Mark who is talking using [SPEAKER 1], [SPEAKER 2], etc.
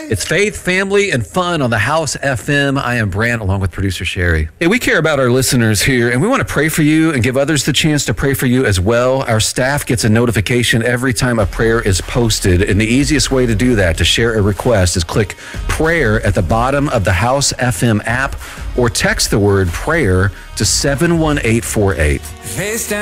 [SPEAKER 1] It's faith, family, and fun on the House FM. I am Brant, along with producer Sherry. Hey, we care about our listeners here, and we want to pray for you and give others the chance to pray for you as well. Our staff gets a notification every time a prayer is posted, and the easiest way to do that, to share a request, is click prayer at the bottom of the House FM app or text the word prayer to 71848.